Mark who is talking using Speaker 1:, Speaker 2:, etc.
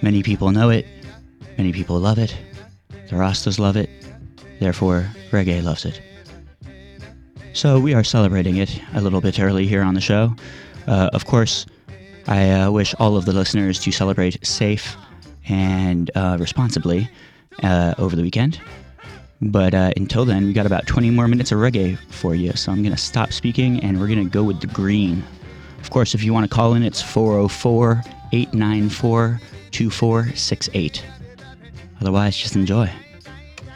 Speaker 1: Many people know it. Many people love it. The Rastas love it. Therefore, reggae loves it. So we are celebrating it a little bit early here on the show. Of course, I wish all of the listeners to celebrate safe and responsibly over the weekend. But until then, we got about 20 more minutes of reggae for you. So I'm going to stop speaking and we're going to go with the green. Of course, if you want to call in, it's 404-894-2468. Otherwise, just enjoy.